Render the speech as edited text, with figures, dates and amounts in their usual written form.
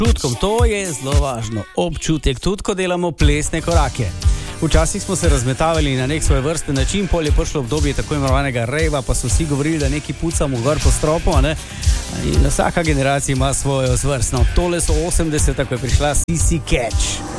občutkom, to je zelo važno. Občutek, tudi ko delamo plesne korake. Včasih smo se razmetavali na nek svoj vrsten način, pol je prišlo obdobje tako imenovanega rejva, pa so vsi govorili, da neki pucamo gor po stropu, ne? In vsaka generacija ima svojo zvrst. No, tole so 80, ko je prišla CC Catch.